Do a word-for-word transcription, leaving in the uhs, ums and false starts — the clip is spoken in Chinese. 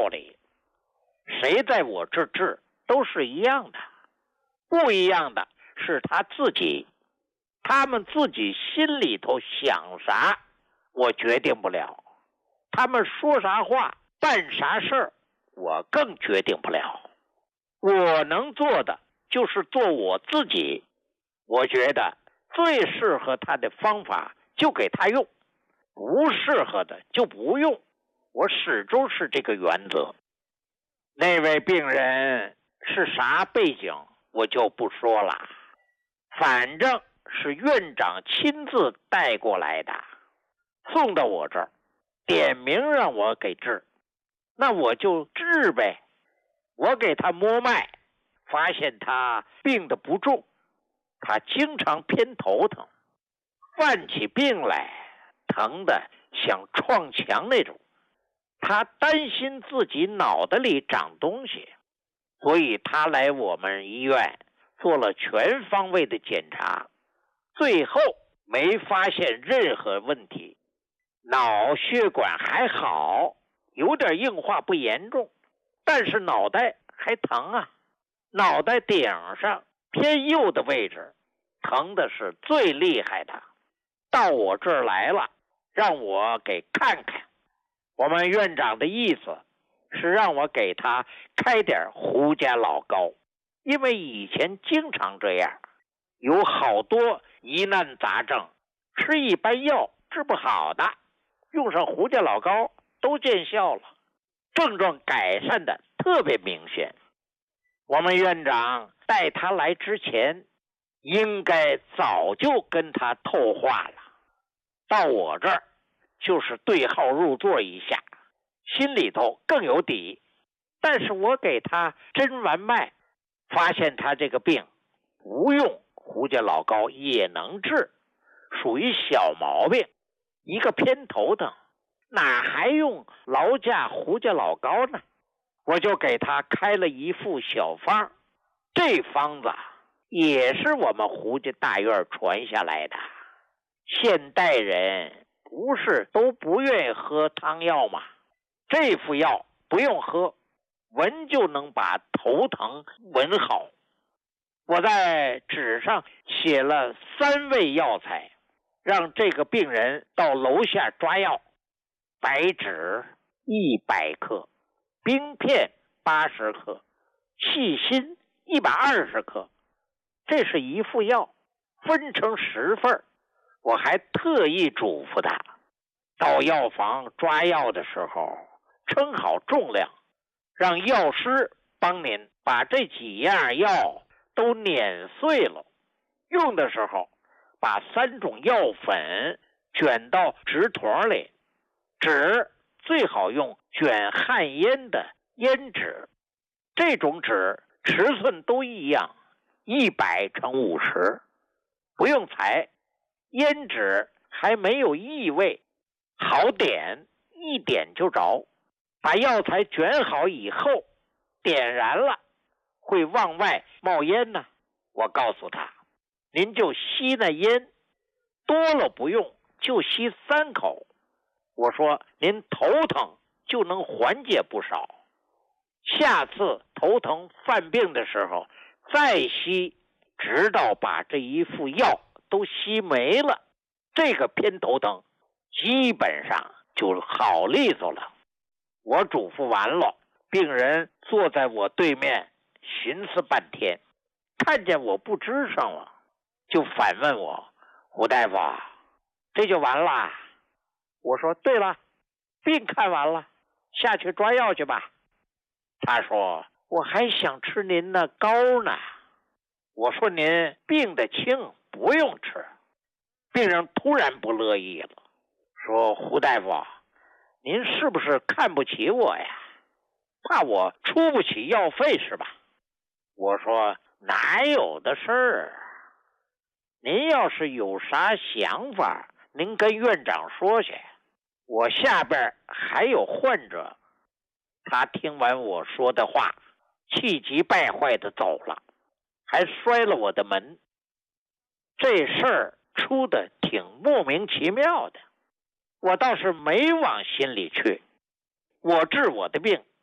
道理，谁在我这治都是一样的，不一样的是他自己，他们自己心里头想啥，我决定不了，他们说啥话，办啥事儿，我更决定不了。我能做的就是做我自己，我觉得最适合他的方法就给他用，不适合的就不用，我始终是这个原则。那位病人是啥背景我就不说了，反正是院长亲自带过来的，送到我这儿，点名让我给治，那我就治呗。我给他摸脉，发现他病得不重，他经常偏头疼，犯起病来疼得想撞墙那种，他担心自己脑袋里长东西，所以他来我们医院做了全方位的检查，最后没发现任何问题，脑血管还好，有点硬化不严重，但是脑袋还疼啊，脑袋顶上偏右的位置疼的是最厉害的，到我这儿来了，让我给看看。我们院长的意思是让我给他开点胡家老膏，因为以前经常这样，有好多疑难杂症吃一般药治不好的，用上胡家老膏都见效了，症状改善的特别明显。我们院长带他来之前应该早就跟他透话了，到我这儿就是对号入座一下，心里头更有底。但是我给他诊完脉，发现他这个病不用胡家老膏也能治，属于小毛病，一个偏头疼，哪还用劳驾胡家老膏呢？我就给他开了一副小方，这方子也是我们胡家大院传下来的。现代人不是都不愿意喝汤药吗？这副药不用喝，闻就能把头疼闻好。我在纸上写了三味药材，让这个病人到楼下抓药。白芷一百克，冰片八十克，细辛一百二十克，这是一副药，分成十份。我还特意嘱咐他，到药房抓药的时候称好重量，让药师帮您把这几样药都碾碎了，用的时候把三种药粉卷到纸筒里，纸最好用卷旱烟的烟纸，这种纸尺寸都一样，一百乘五十，不用裁，烟纸还没有异味，好点，一点就着。把药材卷好以后，点燃了会往外冒烟呢。我告诉他，您就吸那烟，多了不用，就吸三口。我说您头疼就能缓解不少，下次头疼犯病的时候再吸，直到把这一副药都吸没了，这个偏头疼基本上就好利索了。我嘱咐完了，病人坐在我对面寻思半天，看见我不吱声了，就反问我，胡大夫，这就完了？我说对了，病看完了，下去抓药去吧。他说我还想吃您那膏呢。我说您病得轻，不用吃。病人突然不乐意了，说胡大夫，您是不是看不起我呀？怕我出不起药费是吧？我说哪有的事儿，您要是有啥想法，您跟院长说去，我下边还有患者。他听完我说的话，气急败坏的走了，还摔了我的门。这事儿出的挺莫名其妙的，我倒是没往心里去。我治我的病，